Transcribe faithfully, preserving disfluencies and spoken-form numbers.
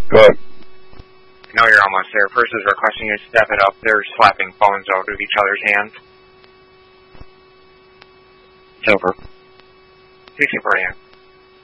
Go ahead. No, you're almost there. First is requesting you step it up. They're slapping phones out of each other's hands. It's over. sixty-four, yeah.